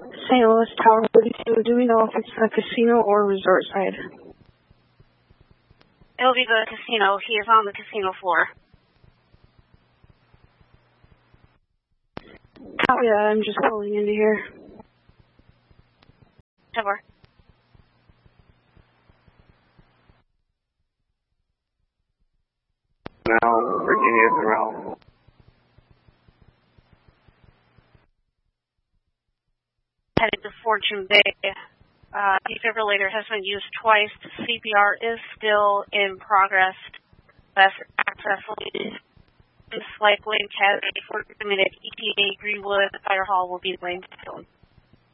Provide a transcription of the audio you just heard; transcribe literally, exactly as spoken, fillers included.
Saint Louis Tower thirty-two. Do we know if it's the casino or resort side? It'll be the casino. He is on the casino floor. Oh yeah, I'm just pulling into here. Cover. Now, Virginia Corral. Headed to Fortune Bay. Uh, defibrillator has been used twice. C P R is still in progress. Best access lead. Like Wayne County, forty minute E T A Greenwood, Fire Hall will be Wayne Field.